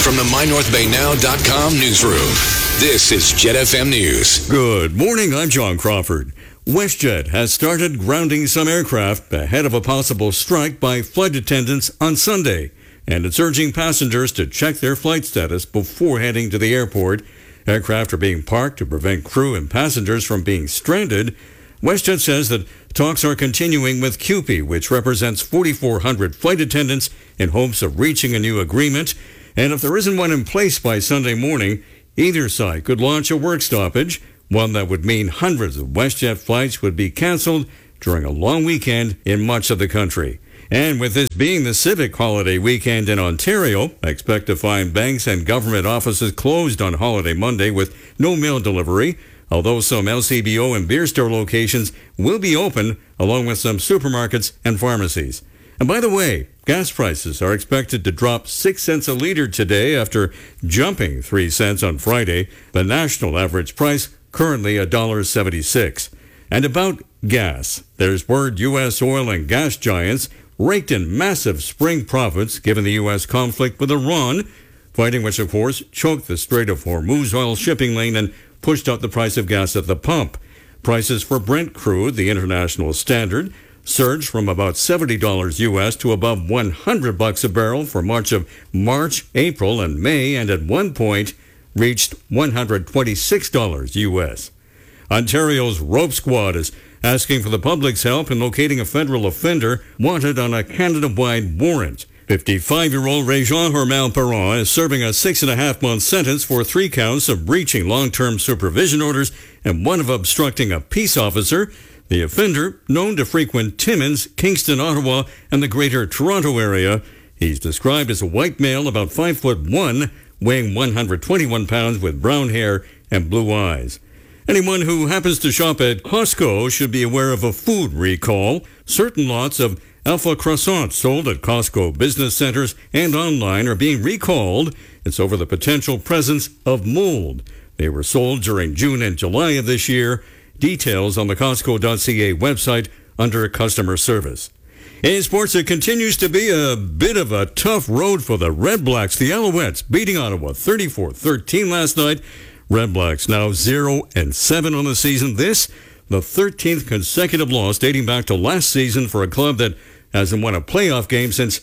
From the MyNorthBayNow.com newsroom, this is Jet FM News. Good morning, I'm John Crawford. WestJet has started grounding some aircraft ahead of a possible strike by flight attendants on Sunday, and it's urging passengers to check their flight status before heading to the airport. Aircraft are being parked to prevent crew and passengers from being stranded. WestJet says that talks are continuing with CUPE, which represents 4,400 flight attendants, in hopes of reaching a new agreement. And if there isn't one in place by Sunday morning, either side could launch a work stoppage, one that would mean hundreds of WestJet flights would be canceled during a long weekend in much of the country. And with this being the civic holiday weekend in Ontario, expect to find banks and government offices closed on Holiday Monday with no mail delivery, although some LCBO and beer store locations will be open, along with some supermarkets and pharmacies. And by the way, gas prices are expected to drop 6 cents a liter today after jumping 3 cents on Friday. The national average price currently $1.76. And about gas, there's word U.S. oil and gas giants raked in massive spring profits given the U.S. conflict with Iran, fighting which, of course, choked the Strait of Hormuz oil shipping lane and pushed up the price of gas at the pump. Prices for Brent crude, the international standard, surged from about $70 U.S. to above $100 a barrel for much of March, April, and May, and at one point reached $126 U.S. Ontario's Rope Squad is asking for the public's help in locating a federal offender wanted on a Canada-wide warrant. 55-year-old Réjean Hermel-Perron is serving a 6.5-month sentence for 3 counts of breaching long-term supervision orders and 1 of obstructing a peace officer. The offender, known to frequent Timmins, Kingston, Ottawa, and the Greater Toronto area, he's described as a white male about 5'1", weighing 121 pounds with brown hair and blue eyes. Anyone who happens to shop at Costco should be aware of a food recall. Certain lots of Alpha croissants sold at Costco business centers and online are being recalled. It's over the potential presence of mold. They were sold during June and July of this year. Details on the Costco.ca website under customer service. In sports, it continues to be a bit of a tough road for the Red Blacks. The Alouettes beating Ottawa 34-13 last night. Red Blacks now 0-7 on the season. This, the 13th consecutive loss dating back to last season for a club that hasn't won a playoff game since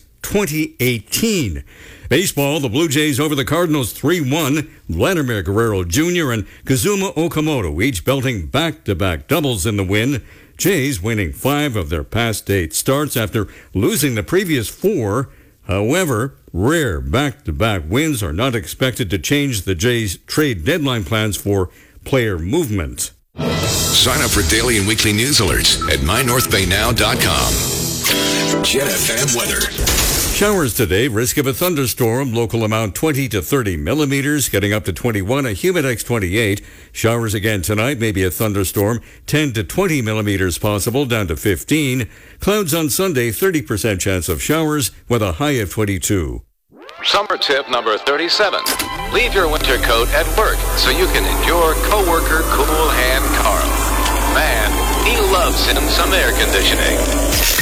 2018. Baseball, the Blue Jays over the Cardinals 3-1. Vladimir Guerrero Jr. and Kazuma Okamoto each belting back-to-back doubles in the win. Jays winning 5 of their past 8 starts after losing the previous 4. However, rare back-to-back wins are not expected to change the Jays' trade deadline plans for player movement. Sign up for daily and weekly news alerts at MyNorthBayNow.com. Jet FM weather. Showers today, risk of a thunderstorm, local amount 20 to 30 millimeters, getting up to 21, a humidex 28. Showers again tonight, maybe a thunderstorm, 10 to 20 millimeters possible, down to 15. Clouds on Sunday, 30% chance of showers with a high of 22. Summer tip number 37. Leave your winter coat at work so you can endure coworker Cool Hand Carl. Man, he loves him some air conditioning.